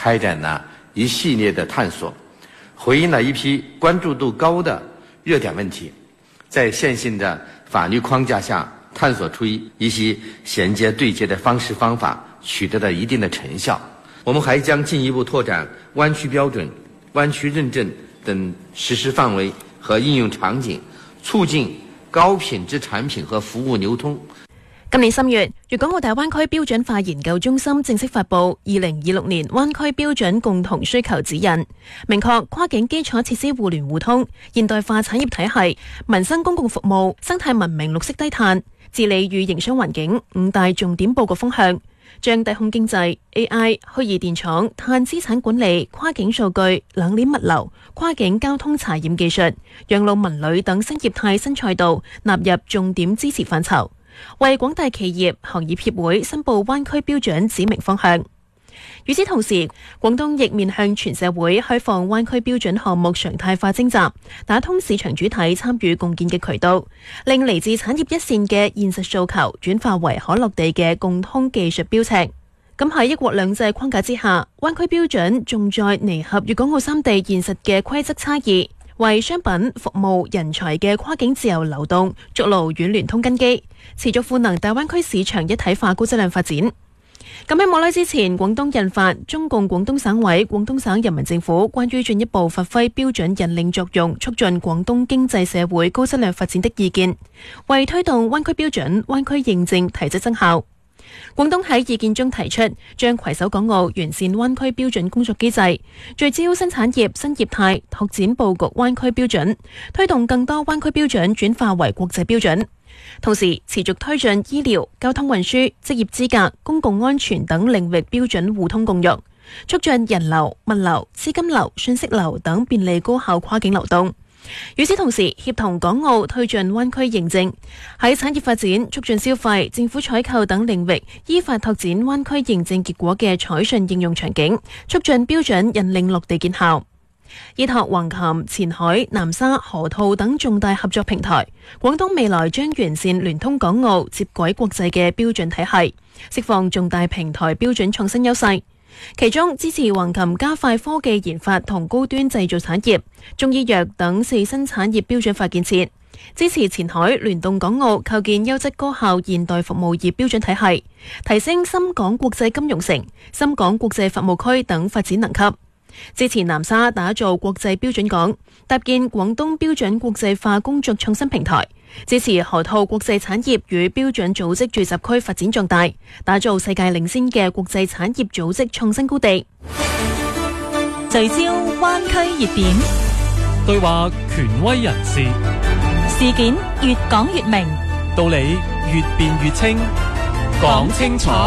開展了一系列的探索，回應了一批關注度高的熱點問題，在現行的法律框架下探索出一些銜接對接的方式方法，取得了一定的成效。我們還將進一步拓展灣區標準、灣區認證等實施範圍和應用場景，促進高品質產品和服務流通。 今年3月，粵港澳大灣區標準化研究中心正式發布2026年灣區標準共同需求指引，明確跨境基礎設施互聯互通、現代化產業體系、民生公共服務、生態文明、綠色低碳、治理與營商環境5大重點佈局方向，將低空經濟、AI、虛擬電廠、碳資產管理、跨境數據、冷鏈物流、跨境交通查驗技術、養老文旅等新業態新賽道納入重點支持範疇，為廣大企業、行業協會申報灣區標準指明方向。與此同時，廣東亦面向全社會開放灣區標準項目常態化徵集，打通市場主體參與共建嘅渠道，令嚟自產業一線嘅現實訴求轉化為可落地嘅共通技術標尺。咁喺一國兩制框架之下，灣區標準重在彌合粵港澳三地現實嘅規則差異，為商品、服務、人才嘅跨境自由流動築牢軟聯通根基，持續賦能大灣區市場一體化高質量發展。咁喺冇耐之前，廣東印發中共廣東省委、廣東省人民政府關於進一步發揮標準引領作用，促進廣東經濟社會高質量發展的意見，為推動灣區標準、灣區認證提質增效。廣東喺意見中提出，將攜手港澳完善灣區標準工作機制，聚焦新產業、新業態，拓展佈局灣區標準，推動更多灣區標準轉化為國際標準。同時持續推進醫療、交通運輸、職業資格、公共安全等領域標準互通共用，促進人流、物流、資金流、信息流等便利高效跨境流動。與此同時，協同港澳推進灣區認證，喺產業發展、促進消費、政府採購等領域依法拓展灣區認證結果嘅採信應用場景，促進標準引領落地見效。依託橫琴、前海、南沙、河套等重大合作平台，廣東未來將完善聯通港澳、接軌國際嘅標準體系，釋放重大平台標準創新優勢。其中支持橫琴加快科技研發同高端製造產業、中醫藥等4新產業標準化建設；支持前海聯動港澳構建優質高效現代服務業標準體系，提升深港國際金融城、深港國際服務區等發展能級；支持南沙打造國際標準港，搭建廣東標準國際化工作創新平台；支持河套國際產業與標準組織聚集區發展壯大，打造世界領先嘅國際產業組織創新高地。 聚焦灣區熱點， 對話權威人士， 事件越講越明， 道理越辯越清，講清楚。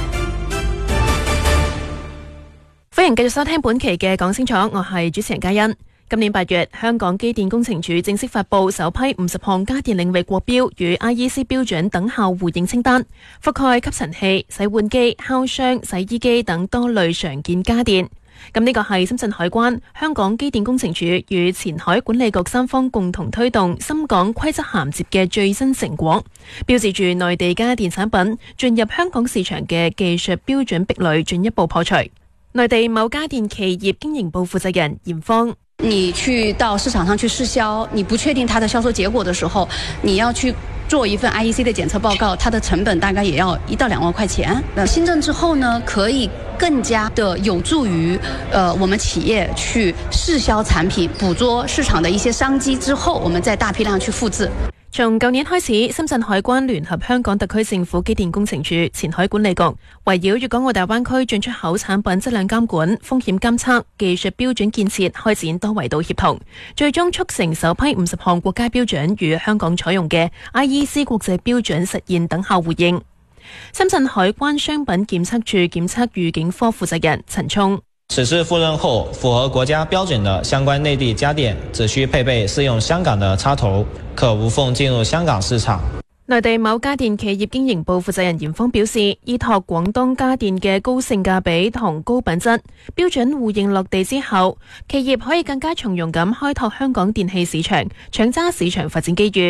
歡迎繼續收聽本期嘅講清楚，我係主持人嘉欣。今年8月，香港機電工程署正式發布首批50項家電領域國標與 IEC 標準等效互認清單，覆蓋吸塵器、洗碗機、烤箱、洗衣機等多類常見家電。咁呢個係深圳海關、香港機電工程署與前海管理局3方共同推動深港規則銜接嘅最新成果，標誌住內地家電產品進入香港市場嘅技術標準壁壘進一步破除。內地某家電企業經營部負責人嚴芳： 你去到市場上去試銷，你不確定它的銷售結果的時候，你要去做一份 IEC 的檢測報告，它的成本大概也要1到2萬塊錢。新政之後呢，可以更加的有助於我們企業去試銷產品，捕捉市場的一些商機之後，我們再大批量去複製。 從舊年開始，深圳海關聯合香港特區政府機電工程署、前海管理局，圍繞粵港澳大灣區進出口產品質量監管、風險監測、技術標準建設，開展多維度協同，最終促成首批50項國家標準與香港採用嘅 IEC 國際標準實現等效互認。深圳海關商品檢測處檢測預警科負責人陳聰： 此次赴任後，符合國家標準的相關內地家電只需配備適用香港的插頭，可無縫進入香港市場。 內地某家電企業經營部負責人嚴峰表示，依託廣東家電嘅高性價比同高品質，標準互認落地之後，企業可以更加從容咁開拓香港電器市場，搶揸市場發展機遇。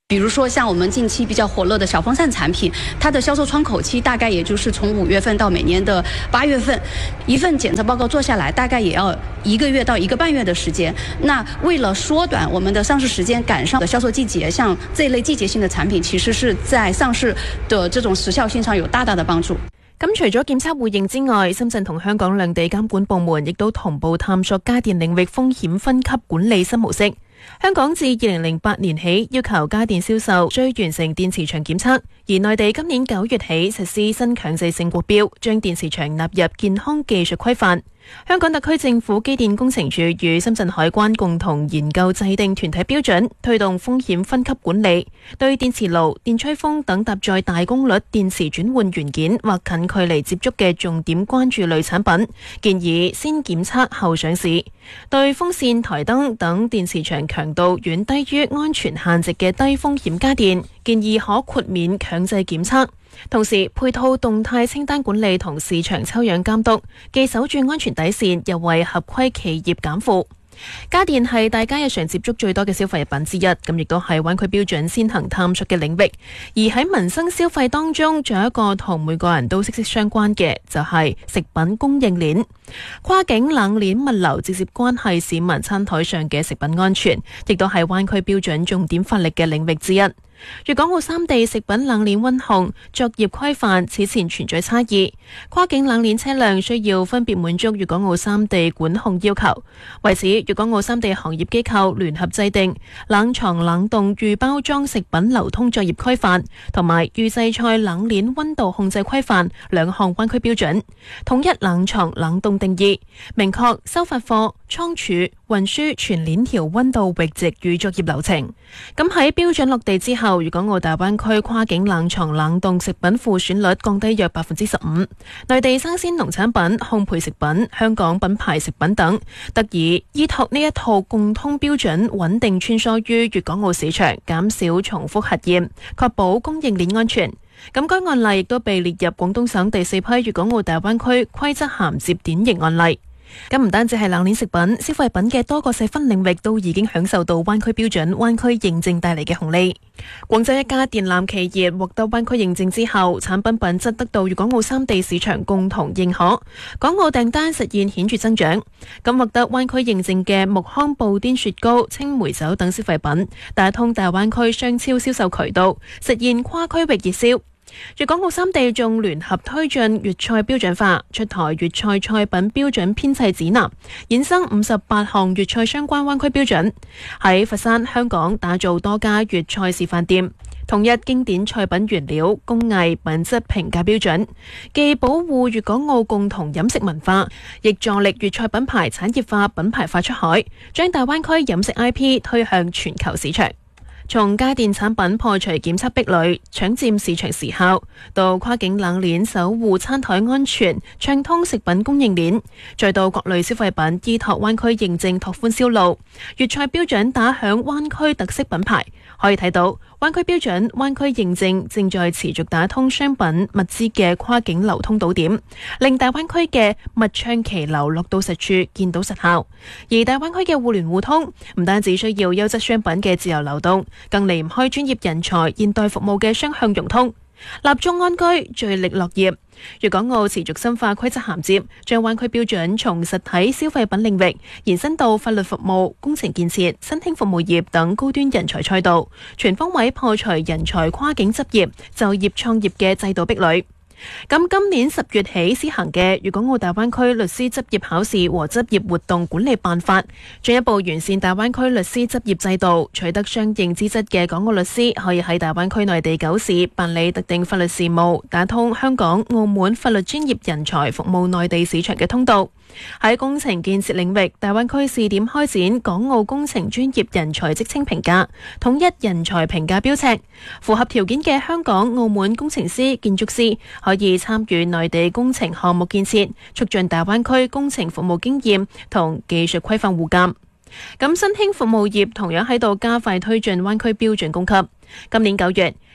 比如说像我们近期比较火热的小风扇产品，它的销售窗口期大概也就是从5月份到每年的8月份，一份检测报告做下来大概也要1个月到1个半月的时间。那为了缩短我们的上市時間，趕上的銷售季節，像這類季節性的產品，其實是在上市的這種時效性上有大大的幫助。 咁除咗檢測互認之外，深圳同香港兩地監管部門亦都同步探索家電領域風險分級管理新模式。香港自2008年起要求家電銷售需完成電磁場檢測，而內地今年9月起實施新強制性國標，將電磁場納入健康技術規範。香港特區政府機電工程署與深圳海關共同研究制定團體標準，推動風險分級管理，對電磁爐、電吹風等搭載大功率電磁轉換元件或近距離接觸嘅重點關注類產品，建議先檢測後上市。對風扇、台燈等電磁場強度遠低於安全限值嘅低風險家電，建議可豁免強制檢測。同時配套動態清單管理同市場抽樣監督，既守住安全底線，又為合規企業減負。家電係大家日常接觸最多嘅消費品之一，咁亦都係灣區標準先行探索嘅領域。而喺民生消費當中，仲有一個同每個人都息息相關嘅，就係食品供應鏈。跨境冷鏈物流直接關係市民餐台上嘅食品安全，亦都係灣區標準重點發力嘅領域之一。粵港澳三地食品冷鏈溫控作業規範此前存在差異，跨境冷鏈車輛需要分別滿足粵港澳三地管控要求。為此，粵港澳三地行業機構聯合制定冷藏冷凍預包裝食品流通作業規範同埋預製菜冷鏈溫度控制規範兩項灣區標準，統一冷藏冷凍定義，明確收發貨、倉儲、運輸全鏈條溫度閾值與作業流程。咁喺標準落地之後，粵港澳大灣區跨境冷藏冷凍食品庫存率降低約 15%， 內地生鮮農產品、烘焙食品、香港品牌食品等得以依託呢一套共通標準穩定穿梭於粵港澳市場，減少重複核驗，確保供應鏈安全。咁該案例亦都被列入廣東省第4批粵港澳大灣區規則銜接典型案例。咁唔單止係冷鏈食品，消費品嘅多個細分領域都已經享受到灣區標準、灣區認證帶嚟嘅紅利。廣州一家電纜企業獲得灣區認證之後，產品品質得到粵港澳三地市場共同認可，港澳訂單實現顯著增長。咁獲得灣區認證嘅木糠布甸雪糕、青梅酒等消費品，打通大灣區商超銷售渠道，實現跨區域熱銷。粵港澳三地仲聯合推進粵菜標準化，出台粵菜菜品標準編製指南，衍生58項粵菜相關灣區標準。喺佛山、香港打造多家粵菜示範店，統一經典菜品原料、工藝、品質評價標準，既保護粵港澳共同飲食文化，亦助力粵菜品牌產業化、品牌化出海，將大灣區飲食 IP 推向全球市場。從家電產品破除檢測壁壘，搶佔市場時效，到跨境冷鏈守護餐台安全，暢通食品供應鏈，再到各類消費品依託灣區認證拓寬銷路，粵菜標準打響灣區特色品牌。可以睇到，灣區標準、灣區認證正在持續打通商品物資嘅跨境流通島點，令大灣區嘅物暢其流落到實處，見到實效。而大灣區嘅互聯互通，唔單止需要優質商品嘅自由流動，更離唔開專業人才、現代服務嘅雙向融通。立足安居，聚力樂業。粵港澳持續深化規則銜接，將灣區標準從實體消費品領域延伸到法律服務、工程建設、新興服務業等高端人才賽道，全方位破除人才跨境執業、就業創業嘅制度壁壘。咁今年10月起施行嘅粵港澳大灣區律師執業考試和執業活動管理辦法，進一步完善大灣區律師執業制度，取得相應資質嘅港澳律師可以喺大灣區內地9市辦理特定法律事務，打通香港、澳門法律專業人才服務內地市場嘅通道。喺工程建設領域，大灣區試點開展港澳工程專業人才職稱評價，統一人才評價標尺，符合條件嘅香港、澳門工程師、建築師可以參與內地工程項目建設，促進大灣區工程服務經驗同技術規範互鑑。咁新興服務業同樣喺度加快推進灣區標準供給。今年9月，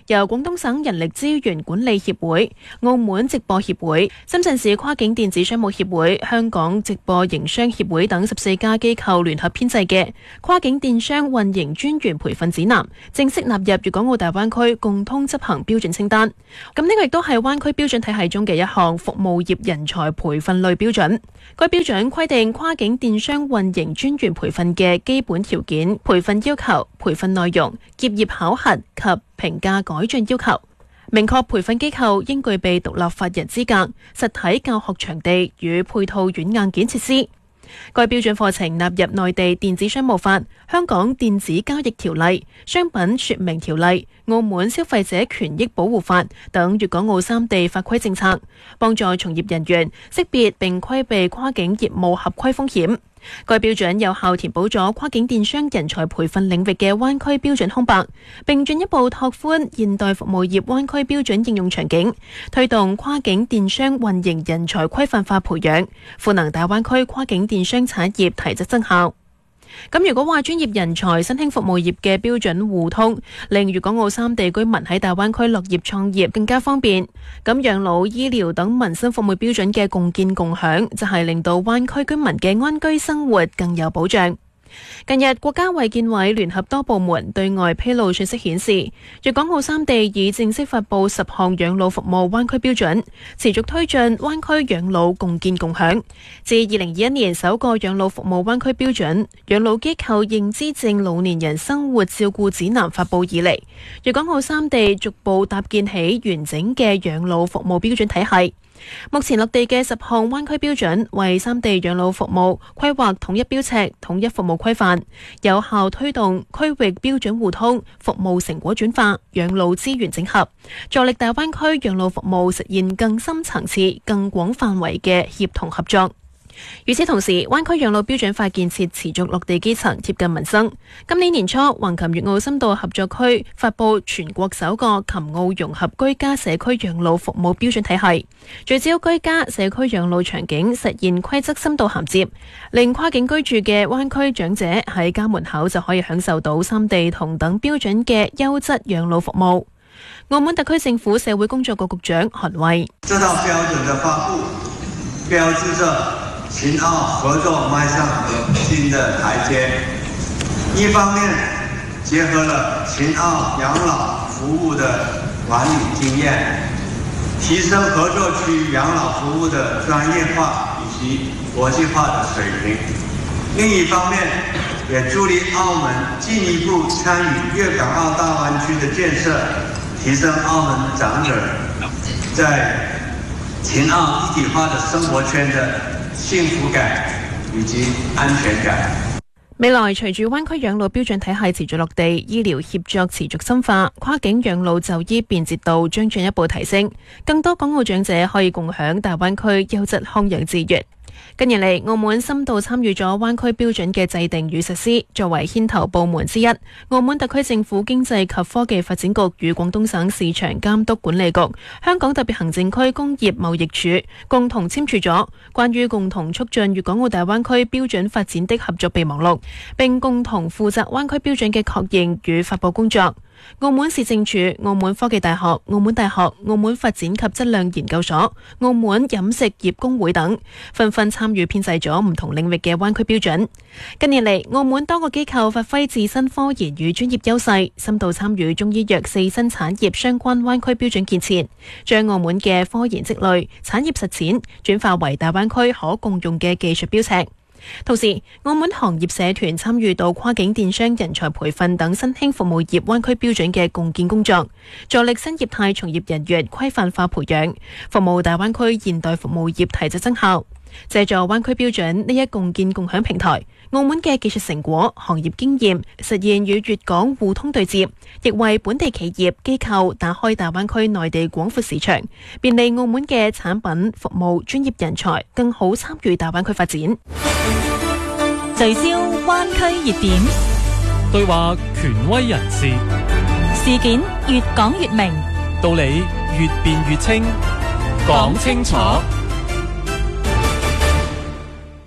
由廣東省人力資源管理協會、澳門直播協會、深圳市跨境電子商務協會、香港直播營商協會等14家機構聯合編製嘅跨境電商運營專員培訓指南，正式納入粵港澳大灣區共通執行標準清單。咁呢個亦都係灣區標準體系中嘅一項服務業人才培訓類標準。該標準規定跨境電商運營專員培訓嘅基本條件、培訓要求、培訓內容、結業考核及評價改進要求，明確培訓機構應具備獨立法人資格、實體教學場地與配套軟硬件設施。該標準課程納入內地電子商務法、香港電子交易條例、商品說明條例、澳門消費者權益保護法等粵港澳3地法規政策，幫助從業人員識別並規避跨境業務合規風險。該標準有效填補咗跨境電商人才培訓領域嘅灣區標準空白，並進一步拓寬現代服務業灣區標準應用場景，推動跨境電商運營人才規範化培養，賦能大灣區跨境電商產業提質增效。咁如果話專業人才新興服務業嘅標準互通，令粵港澳3地居民喺大灣區落業創業更加方便。咁養老、醫療等民生服務標準嘅共建共享，就係令到灣區居民嘅安居生活更有保障。近日，國家衛健委聯合多部門對外披露信息顯示，粵港澳3地已正式發布10項養老服務灣區標準，持續推進灣區養老共建共享。自2021年首個養老服務灣區標準、養老機構認知症老年人生活照顧指南發布以嚟，粵港澳3地逐步搭建起完整嘅養老服務標準體系。目前落地嘅10項灣區標準，為3地養老服務規劃統一標尺、統一服務規範，有效推動區域標準互通、服務成果轉化、養老資源整合，助力大灣區養老服務實現更深層次、更廣範圍嘅協同合作。與此同時，灣區養老標準法建設持續落地基層，貼近民生。今年年初，橫琴粵澳深度合作區發布全國首個琴澳融合居家社區養老服務標準體系，聚焦居家社區養老場景，實現規則深度銜接，令跨境居住嘅灣區長者喺家門口就可以享受到3地同等標準嘅優質養老服務。澳門特區政府社會工作局局長韓衛： 這套標準的發布，標誌着秦澳合作邁上新的台階。一方面結合了秦澳養老服務的管理經驗，提升合作區養老服務的專業化以及國際化的水平；另一方面也助力澳門進一步參與粵港澳大灣區的建設，提升澳門長者在秦澳一體化的生活圈的幸福感以及安全感。 未來隨住灣區養老標準體系持續落地，醫療協作持續深化，跨境養老就醫便捷度將進一步提升，更多港澳長者可以共享大灣區優質康養資源。近年嚟，澳門深度參與咗灣區標準嘅制定與實施，作為牽頭部門之一，澳門特區政府經濟及科技發展局與廣東省市場監督管理局、香港特別行政區工業貿易處共同簽署咗關於共同促進粵港澳大灣區標準發展的合作備忘錄，並共同負責灣區標準嘅確認與發佈工作。澳門市政署、澳門科技大學、澳門大學、澳門發展及質量研究所、澳門飲食業工會等紛紛參與編製咗唔同領域嘅灣區標準。近年嚟，澳門多個機構發揮自身科研與專業優勢，深度參與中醫藥4新產業相關灣區標準建設，將澳門嘅科研積累、產業實踐轉化為大灣區可共用嘅技術標尺。同時，澳門行業社團參與到跨境電商人才培訓等新興服務業灣區標準嘅共建工作，助力新業態從業人員規範化培養，服務大灣區現代服務業提質增效。借助灣區標準呢一共建共享平台，澳門嘅技術成果、行業經驗實現與粵港互通對接，亦為本地企業機構打開大灣區內地廣闊市場，便利澳門嘅產品、服務、專業人才更好參與大灣區發展。 聚焦灣區熱點， 對話權威人士， 事件越講越明， 道理越辯越清，講清楚。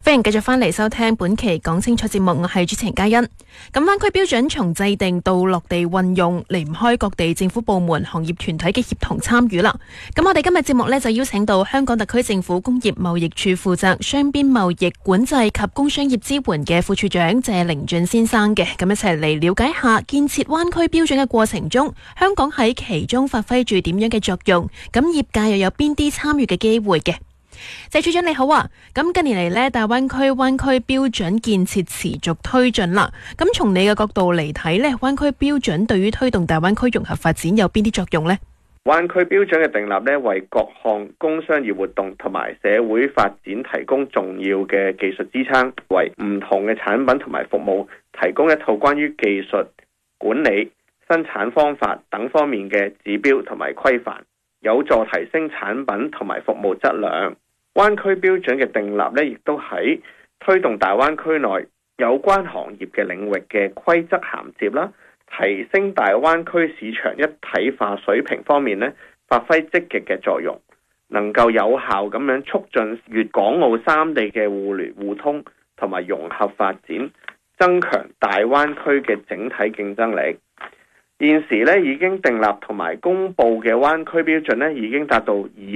歡迎繼續翻嚟收聽本期講清楚節目，我係主持人嘉欣。咁灣區標準從制定到落地運用，離唔開各地政府部門、行業團體嘅協同參與啦。咁我哋今日節目呢，就邀請到香港特區政府工業貿易處負責雙邊貿易管制及工商業支援嘅副處長謝靈峻先生嘅，咁一齊嚟了解下建設灣區標準嘅過程中，香港喺其中發揮住點樣嘅作用，咁業界又有邊啲參與嘅機會嘅？謝處長你好啊，咁近年嚟呢，大灣區灣區標準建設持續推進啦。咁從你嘅角度嚟睇呢，灣區標準對於推動大灣區融合發展有邊啲作用呢？ 灣區標準嘅訂立呢，為各項工商業活動同埋社會發展提供重要嘅技術支撐，為唔同嘅產品同埋服務提供一套關於技術管理、生產方法等方面嘅指標同埋規範，有助提升產品同埋服務質量。灣區標準嘅訂立呢，亦都喺推動大灣區內有關行業嘅領域嘅規則銜接啦，提升大灣區市場一體化水平方面呢，發揮積極嘅作用，能夠有效咁樣促進粵港澳三地嘅互聯互通同埋融合發展，增強大灣區嘅整體競爭力。現時呢，已經訂立同埋公布嘅灣區標準呢，已經達到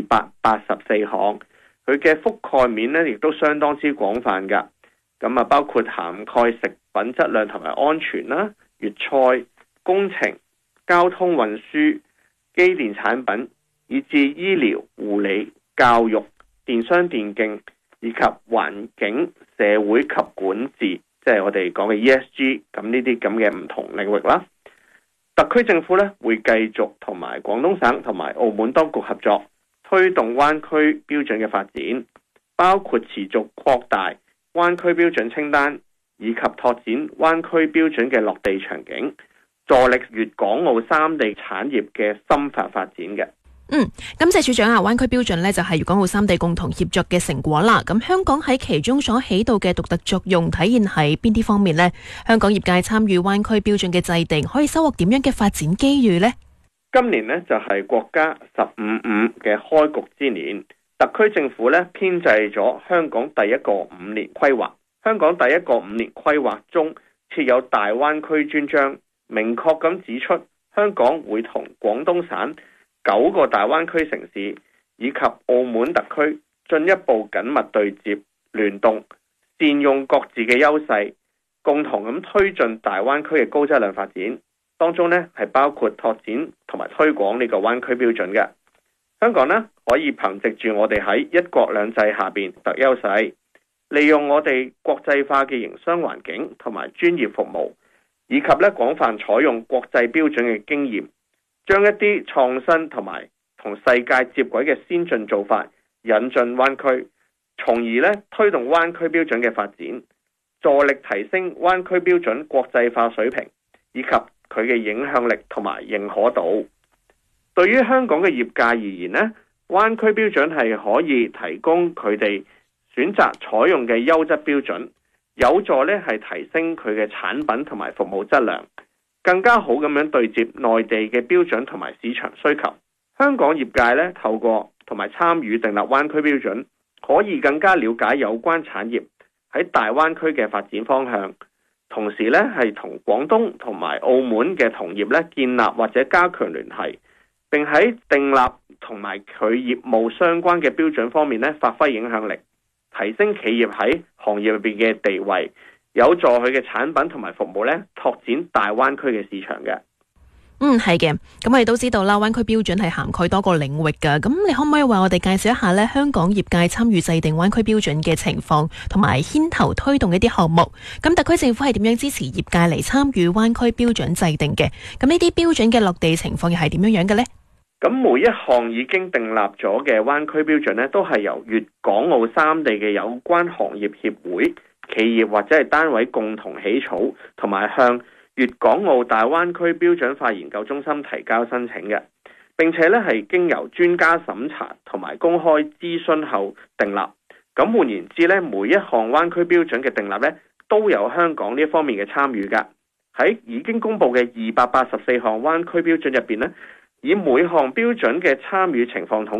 284項。佢嘅覆蓋面呢，亦都相當之廣泛㗎。咁包括涵蓋食品質量同埋安全啦、粵菜、工程、交通運輸、機電產品，以至醫療、護理、教育、電商電競，以及環境、社會及管治，即係我哋講嘅 ESG。咁呢啲咁嘅唔同領域啦，特區政府呢，會繼續同埋廣東省同埋澳門當局合作，推動灣區標準嘅發展，包括持續擴大灣區標準清單，以及拓展灣區標準嘅落地場景，助力粵港澳三地產業嘅深化發展嘅。 咁謝處長啊，灣區標準呢就係粵港澳三地共同協作嘅成果啦。咁香港喺其中所起到嘅獨特作用，體現喺邊啲方面呢？香港業界參與灣區標準嘅制定，可以收穫點樣嘅發展機遇呢？ 今年呢，就係國家15.5嘅開局之年，特區政府呢編製咗香港第一個5年規劃。香港第一個5年規劃中設有大灣區專章，明確咁指出香港會同廣東省9個大灣區城市以及澳門特區進一步緊密對接聯動，善用各自嘅優勢，共同咁推進大灣區嘅高質量發展。當中呢，係包括拓展同埋推廣呢個灣區標準嘅。香港呢，可以憑藉住我哋喺一國兩制下邊特優勢，利用我哋國際化嘅營商環境同埋專業服務，以及呢廣泛採用國際標準嘅經驗，將一啲創新同埋同世界接軌嘅先進做法引進灣區，從而呢推動灣區標準嘅發展，助力提升灣區標準國際化水平，以及佢嘅影響力同埋認可度。對於香港嘅業界而言呢，灣區標準係可以提供佢哋選擇採用嘅優質標準，有助呢係提升佢嘅產品同埋服務質量，更加好咁樣對接內地嘅標準同埋市場需求。香港業界呢，透過同埋參與訂立灣區標準，可以更加了解有關產業喺大灣區嘅發展方向，同時呢係同廣東同埋澳門嘅同業呢建立或者加強聯繫，並喺訂立同埋佢業務相關嘅標準方面呢發揮影響力，提升企業喺行業入邊嘅地位，有助佢嘅產品同埋服務呢拓展大灣區嘅市場嘅。 係嘅。咁我哋都知道啦，灣區標準係涵蓋多個領域㗎。咁你可唔可以為我哋介紹一下呢香港業界參與制定灣區標準嘅情況，同埋牽頭推動一啲項目？咁特區政府係點樣支持業界嚟參與灣區標準制定嘅？咁呢啲標準嘅落地情況又係點樣嘅呢？ 咁每一項已經訂立咗嘅灣區標準呢，都係由粵港澳三地嘅有關行業協會、企業或者係單位共同起草，同埋向粵港澳大灣區標準化研究中心提交申請嘅，並且呢係經由專家審查同埋公開諮詢後訂立。咁換言之呢，每一項灣區標準嘅訂立呢，都有香港呢一方面嘅參與㗎。喺已經公布嘅284項灣區標準入邊呢，以每項標準嘅參與情況統計，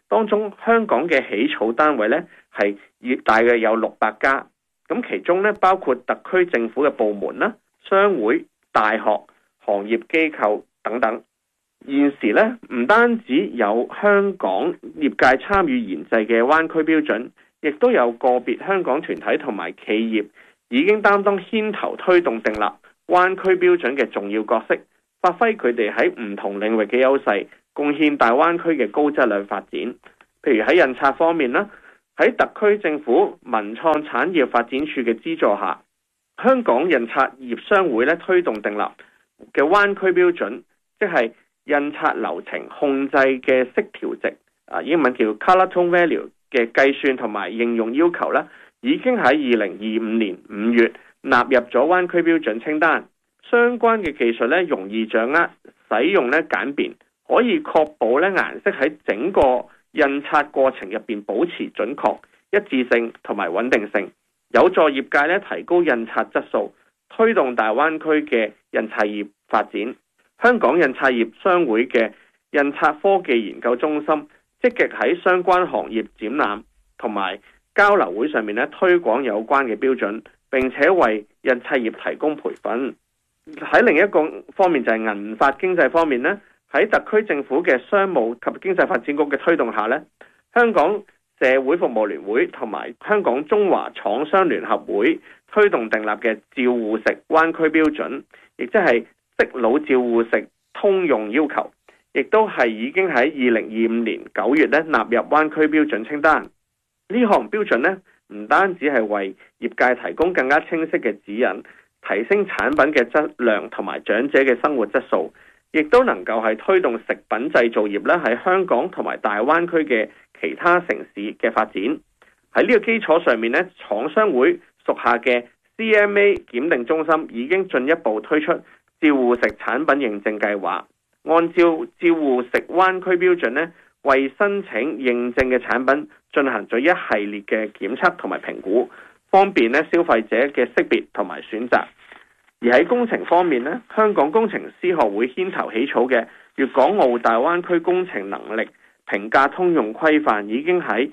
當中香港嘅起草單位呢係大約有600家，咁其中呢包括特區政府嘅部門啦、商會、大學、行業機構等等。現時呢，唔單止有香港業界參與研製嘅灣區標準，亦都有個別香港團體同埋企業已經擔當牽頭推動訂立灣區標準嘅重要角色，發揮佢哋喺唔同領域嘅優勢，貢獻大灣區嘅高質量發展。譬如喺印刷方面啦，喺特區政府文創產業發展處嘅資助下，香港印刷業商會咧推動訂立嘅灣區標準，即係印刷流程控制嘅色調值，英文叫 Color Tone Value 嘅計算同埋應用要求咧，已經喺2025年5月納入咗灣區標準清單。相關嘅技術咧容易掌握，使用咧簡便，可以確保咧顏色喺整個印刷過程入邊保持準確、一致性同埋穩定性，有助業界咧提高印刷質素，推動大灣區嘅印刷業發展。香港印刷業商會嘅印刷科技研究中心積極喺相關行業展覽同埋交流會上面咧推廣有關嘅標準，並且為印刷業提供培訓。喺另一個方面就係銀髮經濟方面咧，喺特區政府嘅商務及經濟發展局嘅推動下咧，香港社會服務聯會同埋香港中華廠商聯合會推動訂立嘅照護食灣區標準，亦即係適老照護食通用要求，亦都係已經喺2025年9月咧納入灣區標準清單。呢項標準咧唔單止係為業界提供更加清晰嘅指引，提升產品嘅質量同埋長者嘅生活質素，亦都能夠係推動食品製造業咧喺香港同埋大灣區嘅其他城市嘅發展。喺呢個基礎上面咧，廠商會屬下嘅 CMA 檢定中心已經進一步推出照護食產品認證計劃，按照照護食灣區標準咧，為申請認證嘅產品進行咗一系列嘅檢測同埋評估，方便咧消費者嘅識別同埋選擇。而喺工程方面咧，香港工程師學會牽頭起草嘅粵港澳大灣區工程能力評價通用規範已經喺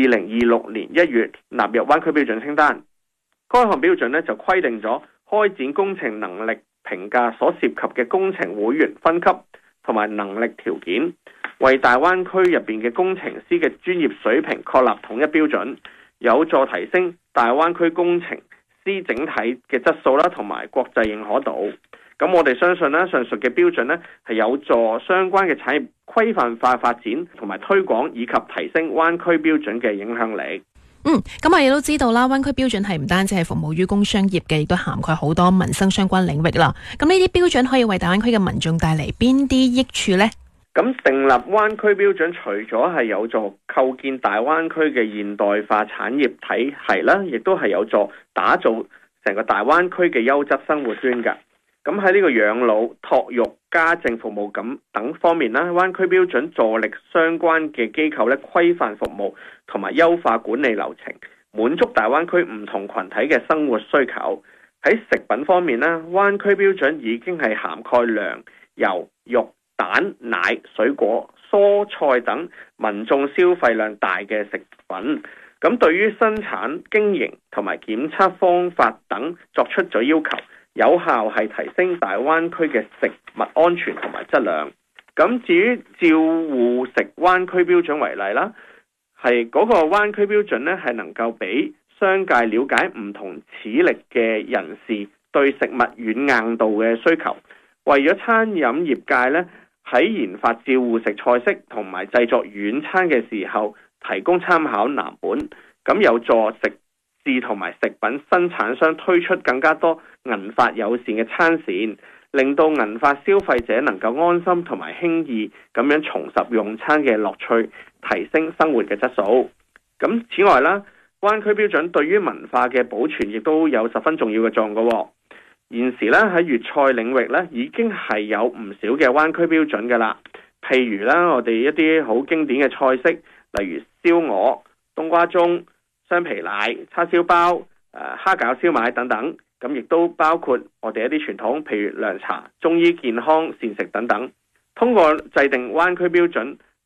2026年1月納入灣區標準清單。該項標準咧就規定咗開展工程能力評價所涉及嘅工程會員分級同埋能力條件，為大灣區入邊嘅工程師嘅專業水平確立統一標準，有助提升大灣區工程師整體嘅質素啦，同埋國際認可度。咁我哋相信咧，上述嘅標準咧係有助相關嘅產業規範化發展同埋推廣，以及提升灣區標準嘅影響力。 咁我哋都知道啦，灣區標準係唔單止係服務於工商業嘅，亦都涵蓋好多民生相關領域啦。咁呢啲標準可以為大灣區嘅民眾帶嚟邊啲益處呢？ 咁訂立灣區標準，除咗係有助構建大灣區嘅現代化產業體系啦，亦都係有助打造成個大灣區嘅優質生活圈㗎。咁喺呢個養老、託育、家政服務咁等方面啦，灣區標準助力相關嘅機構咧規範服務同埋優化管理流程，滿足大灣區唔同群體嘅生活需求。喺食品方面咧，灣區標準已經係涵蓋糧、油、肉、蛋、奶、水果、蔬菜等民眾消費量大嘅食品。咁對於生產經營同埋檢測方法等作出咗要求，有效係提升大灣區嘅食物安全同埋質量。咁至於照護食灣區標準為例啦，係嗰個灣區標準呢係能夠俾商界了解唔同齒力嘅人士對食物軟硬度嘅需求，為咗餐飲業界呢喺研發照護食菜式同埋製作軟餐嘅時候提供參考藍本，咁有助食肆同埋食品生產商推出更加多銀髮友善嘅餐線，令到銀髮消費者能夠安心同埋輕易咁樣重拾用餐嘅樂趣，提升生活嘅質素。咁此外啦，灣區標準對於文化嘅保存亦都有十分重要嘅作用嘅。現時咧喺粵菜領域咧已經係有唔少嘅灣區標準㗎啦。譬如啦，我哋一啲好經典嘅菜式，例如燒鵝、冬瓜盅、雙皮奶、叉燒包、蝦餃燒賣等等，咁亦都包括我哋一啲傳統，譬如涼茶、中醫健康膳食等等。通過制定灣區標準，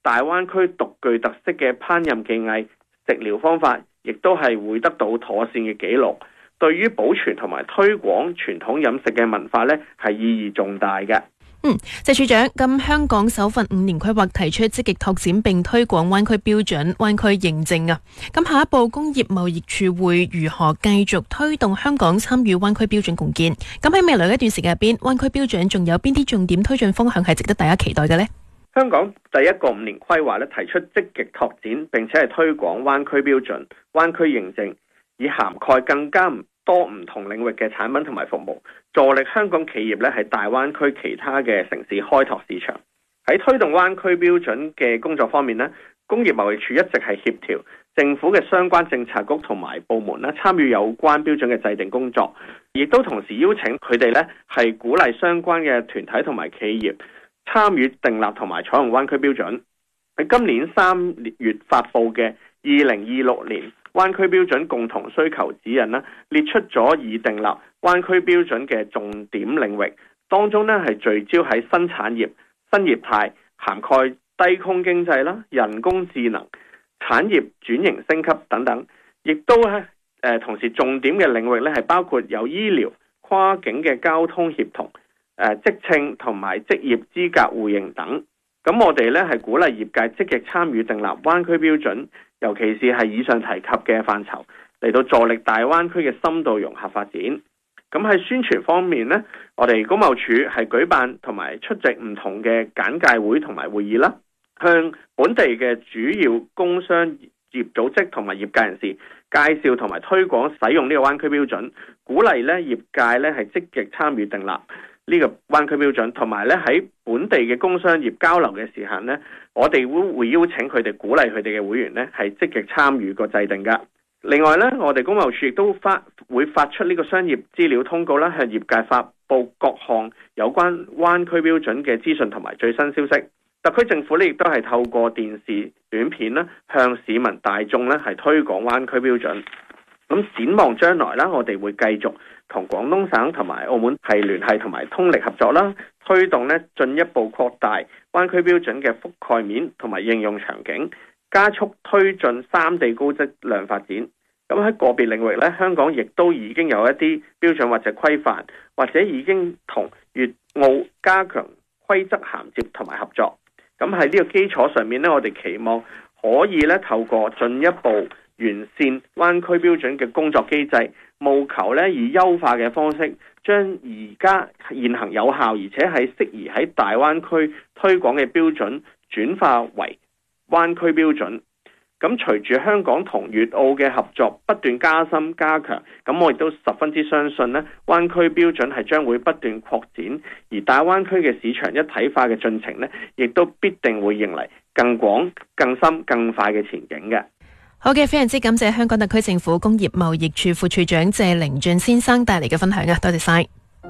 大灣區獨具特色嘅烹飪技藝、食療方法，亦都係會得到妥善嘅記錄。對於保存同埋推廣傳統飲食嘅文化呢，係意義重大嘅。 謝處長，咁香港首份5年規劃提出積極拓展並推廣灣區標準、灣區認證啊。咁下一步工業貿易處會如何繼續推動香港參與灣區標準共建？咁喺未來一段時間入邊，灣區標準仲有邊啲重點推進方向係值得大家期待嘅呢？ 香港第一個5年規劃咧提出積極拓展並且係推廣灣區標準、灣區認證，以涵蓋更加多唔同領域嘅產品同埋服務，助力香港企業咧喺大灣區其他嘅城市開拓市場。喺推動灣區標準嘅工作方面咧，工業貿易處一直係協調政府嘅相關政策局同埋部門咧參與有關標準嘅制定工作，亦都同時邀請佢哋咧係鼓勵相關嘅團體同埋企業參與訂立同埋採用灣區標準。喺今年3月發布嘅2026年灣區標準共同需求指引呢，列出咗已訂立灣區標準嘅重點領域，當中呢係聚焦喺新產業、新業態，涵蓋低空經濟啦、人工智能、產業轉型升級等等，亦都係同時重點嘅領域呢係包括有醫療、跨境嘅交通協同、職稱同埋職業資格互認等。咁我哋呢係鼓勵業界積極參與訂立灣區標準，尤其是係以上提及嘅範疇，嚟到助力大灣區嘅深度融合發展。咁喺宣傳方面呢，我哋工貿處係舉辦同埋出席唔同嘅簡介會同埋會議啦，向本地嘅主要工商業組織同埋業界人士介紹同埋推廣使用呢個灣區標準，鼓勵呢業界呢係積極參與訂立呢個灣區標準，同埋咧喺本地嘅工商業交流嘅時候呢，我哋會邀請佢哋，鼓勵佢哋嘅會員呢係積極參與個制定噶。另外呢，我哋工貿處亦都會發出呢個商業資料通告啦，向業界發布各項有關灣區標準嘅資訊同埋最新消息。特區政府呢亦都係透過電視短片啦，向市民大眾呢係推廣灣區標準。咁展望將來啦，我哋會繼續同廣東省同埋澳門係聯繫同埋通力合作啦，推動呢進一步擴大灣區標準嘅覆蓋面同埋應用場景，加速推進3地高質量發展。咁喺個別領域呢，香港亦都已經有一啲標準或者規範，或者已經同粵澳加強規則銜接同埋合作。咁喺呢個基礎上面呢，我哋期望可以呢透過進一步完善灣區標準嘅工作機制，務求呢以優化嘅方式，將而家現行有效而且係適宜喺大灣區推廣嘅標準轉化為灣區標準。咁隨住香港同粵澳嘅合作不斷加深加強，咁我亦都十分之相信呢灣區標準係將會不斷擴展，而大灣區嘅市場一體化嘅進程呢，亦都必定會迎嚟更廣、更深、更快嘅前景嘅。 好嘅，非常之感謝香港特區政府工業貿易處副處長謝靈峻先生帶嚟嘅分享啊，多謝晒。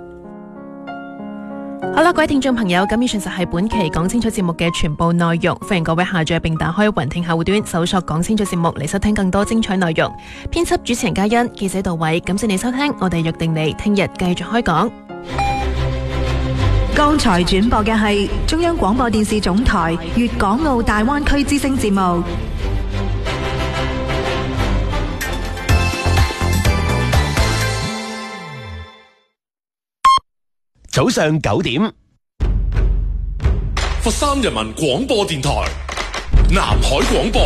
好啦，各位聽眾朋友，咁以上就係本期講清楚節目嘅全部內容，歡迎各位下載並打開雲聽客戶端搜索講清楚節目嚟收聽更多精彩內容。編輯主持人嘉欣，記者杜偉，感謝你收聽，我哋約定你聽日繼續開講。 剛才轉播嘅係中央廣播電視總台粵港澳大灣區之聲節目。 早上9點， 佛山人民廣播電台南海廣播。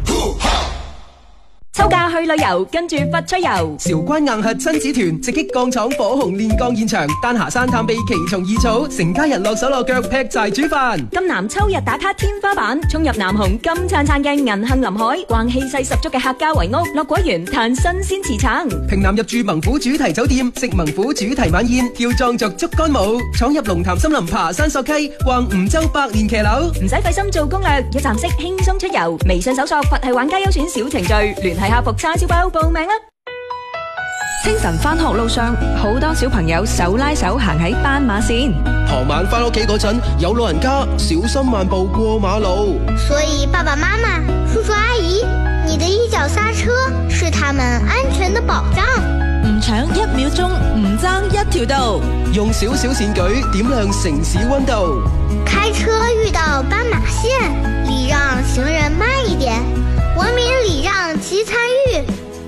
秋假去旅遊，跟住佛出遊。 韶關硬核親子團直擊鋼廠火紅煉鋼現場，丹霞山探秘奇蟲異草，成家人落手落腳劈柴煮飯。 金南秋日打卡天花板，衝入南紅金燦燦嘅銀杏林海，逛氣勢十足嘅客家圍屋，落果園嘆新鮮茨橙。 平南入住猛虎主題酒店，食猛虎主題晚宴，跳壯族竹竿舞，闖入龍潭森林爬山索溪，逛梧州百年騎樓。 唔使費心做攻略，一站式輕鬆出遊。微信搜索佛系玩家優選小程序，聯繫客服叉燒包報名啦！ 清晨返學路上，好多小朋友手拉手行喺斑馬線。 傍晚返屋企嗰陣，有老人家小心慢步過馬路。 所以爸爸媽媽、叔叔阿姨，你的一腳剎車是他們安全的保障。 唔搶1秒鐘，唔爭一條道。 用小小善舉點亮城市溫度。 開車遇到斑馬線， 礼让行人慢一点，文明礼让齐参与。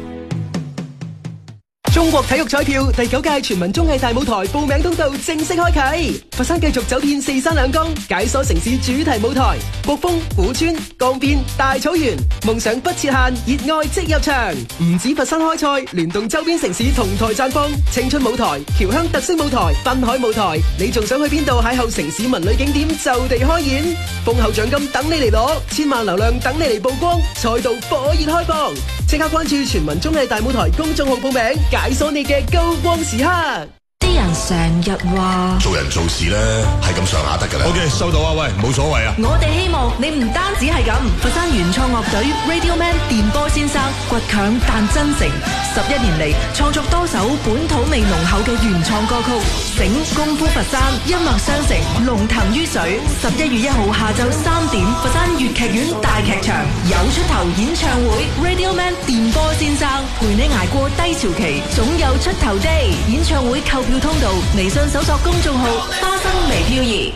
中國體育彩票第9屆全民綜藝大舞台報名通道正式開啟，佛山繼續走遍4山2江，解鎖城市主題舞台，國風、古村、江邊、大草原，夢想不設限，熱愛即入場。唔止佛山開賽，聯動周邊城市同台綻放，青春舞台、僑鄉特色舞台、濱海舞台，你仲想去邊度邂逅城市文旅景點就地開演，豐厚獎金等你嚟攞，千萬流量等你嚟曝光，賽道火熱開放，即刻關注全民綜藝大舞台公眾號報名，解鎖你嘅高光時刻。 啲人成日話做人做事咧係咁上下得㗎啦。OK， 收到啊，喂，冇所謂啊。 我哋希望你唔單止係咁，佛山原創樂隊 Radio Man 電波先生倔強但真誠，11年嚟創作多首本土味濃厚嘅原創歌曲，醒功夫佛山，音樂相承，龍騰於水。11月1號下晝3點，佛山粵劇院大劇場有出頭演唱會 ，Radio Man 電波先生陪你捱過低潮期，總有出頭的。演唱會購票通道，微信搜索公眾號花生微飄移。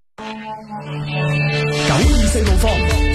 924路況。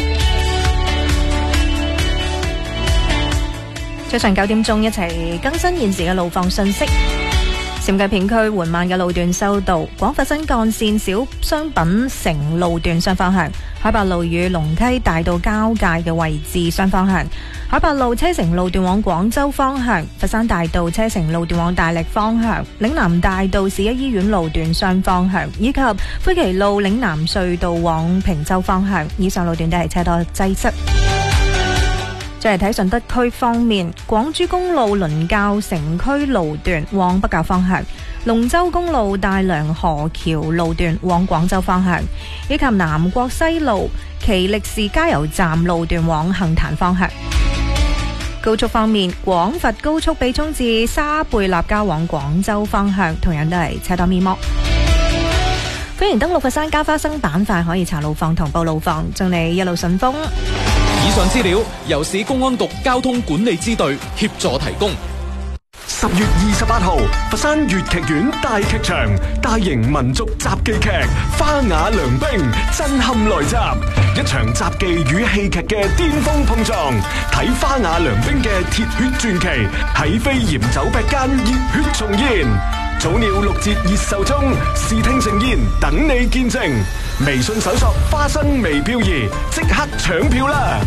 早上9點鐘一齊更新現時嘅路況信息。佔計片區緩慢嘅路段收到，廣佛新幹線小商品城路段雙方向，海白路與龍溪大道交界嘅位置雙方向，海白路車城路段往廣州方向，佛山大道車城路段往大瀝方向，嶺南大道市一醫院路段雙方向，以及灰旗路嶺南隧道往坪洲方向，以上路段都係車多擠塞。再嚟睇順德區方面，廣珠公路倫教城區路段往北滘方向，龍舟公路大良河橋路段往廣州方向，以及南國西路奇力士加油站路段往杏壇方向。高速方面，廣佛高速被衝至沙貝立交往廣州方向，同樣都係車多咪摩。歡迎登錄佛山加花生板塊，可以查路況同報路況，祝你一路順風。 以上資料由市公安局交通管理支隊協助提供。 10月28號，佛山粵劇院大劇場大型民族雜技劇《花雅良兵》震撼來襲，一場雜技與戲劇嘅巔峰碰撞，睇花雅良兵嘅鐵血傳奇喺飛檐走壁間熱血重現。早鳥6折熱售中，視聽盛宴等你見證。微信搜索花生微飄移，即刻搶票啦！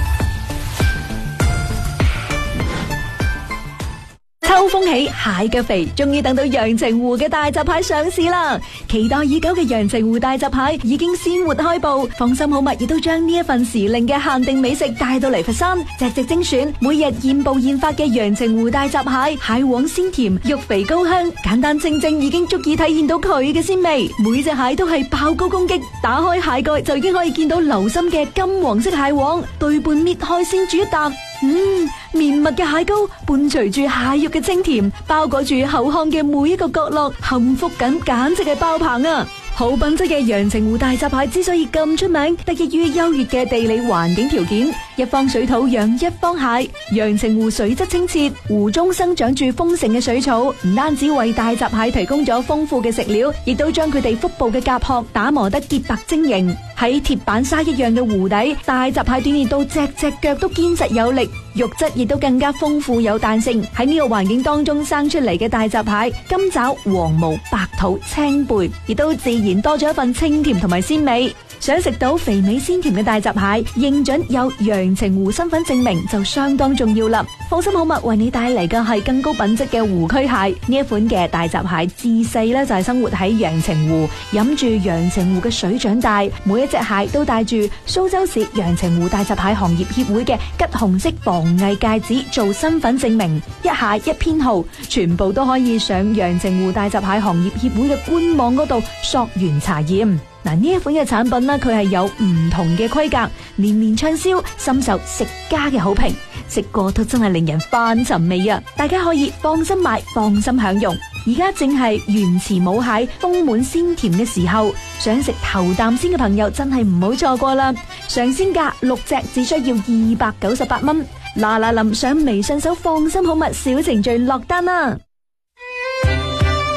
秋風起，蟹腳肥，終於等到陽澄湖嘅大閘蟹上市啦！期待已久嘅陽澄湖大閘蟹已經鮮活開步，放心好物亦都將呢一份時令嘅限定美食帶到嚟佛山，隻隻精選，每日現捕現發嘅陽澄湖大閘蟹，蟹黃鮮甜，肉肥膏香，簡單清蒸已經足以體現到佢嘅鮮味。每隻蟹都係爆膏攻擊，打開蟹蓋就已經可以見到流心嘅金黃色蟹黃，對半搣開先煮一啖。綿密嘅蟹膏伴隨住蟹肉嘅清甜，包裹住口腔嘅每一個角落，幸福感簡直係爆棚啊！好品質嘅陽澄湖大閘蟹之所以咁出名，得益於優越嘅地理環境條件，一方水土養一方蟹。陽澄湖水質清澈，湖中生長住豐盛嘅水草，唔單止為大閘蟹提供咗豐富嘅食料，亦都將佢哋腹部嘅甲殼打磨得潔白晶瑩。喺鐵板沙一樣嘅湖底，大閘蟹鍛煉到隻隻腳都堅實有力，肉質亦都更加豐富有彈性。喺呢個環境當中生出嚟嘅大閘蟹，金爪、黃毛、白肚、青背，亦都自然多咗一份清甜同埋鮮味。想食到肥美鮮甜嘅大閘蟹，認準有陽澄湖身份證明就相當重要啦。放心好物為你帶嚟嘅係更高品質嘅湖區蟹，呢一款嘅大閘蟹自細呢就係生活喺陽澄湖，飲住陽澄湖嘅水長大，每一隻蟹都帶住蘇州市陽澄湖大閘蟹行業協會嘅橘紅色防偽戒指做身份證明，一蟹一編號，全部都可以上陽澄湖大閘蟹行業協會嘅官網嗰度溯源查驗。嗱，呢一款嘅產品呢，佢係有唔同嘅規格，年年暢銷，深受食家嘅好評，食過都真係令人翻尋味啊！大家可以放心買，放心享用。而家正係原池母蟹豐滿鮮甜嘅時候，想食頭啖先嘅朋友真係唔好錯過啦！上鮮價6隻只需要298蚊，嗱嗱臨上微信搜放心好物小程序落單啦！ 分享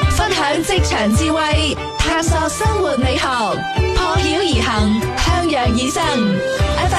職場智慧，探索生活美學，破曉而行，向陽而生。